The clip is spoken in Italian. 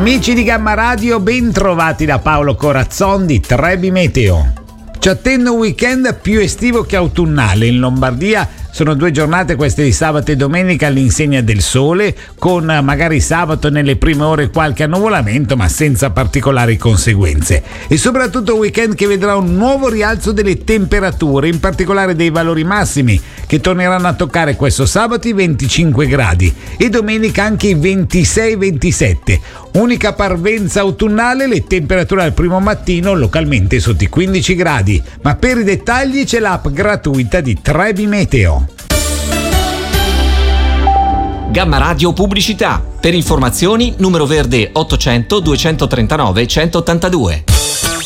Amici di Gamma Radio, ben trovati da Paolo Corazzon di Trebi Meteo. Ci attende un weekend più estivo che autunnale. In Lombardia sono 2 giornate, queste di sabato e domenica, all'insegna del sole, con magari sabato nelle prime ore qualche annuvolamento, ma senza particolari conseguenze. E soprattutto un weekend che vedrà un nuovo rialzo delle temperature, in particolare dei valori massimi, che torneranno a toccare questo sabato i 25 gradi e domenica anche i 26-27. Unica parvenza autunnale, le temperature al primo mattino localmente sotto i 15 gradi. Ma per i dettagli c'è l'app gratuita di Trebi Meteo. Gamma Radio Pubblicità. Per informazioni numero verde 800 239 182.